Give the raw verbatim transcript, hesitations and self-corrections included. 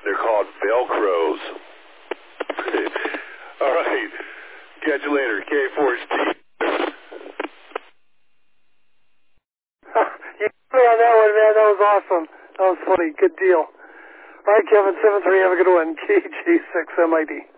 They're called Velcros. All right. Catch you later. K four T. You got me on that one, man. That was awesome. That was funny. Good deal. All right, Kevin, seven three, have a good one. K G six M I D.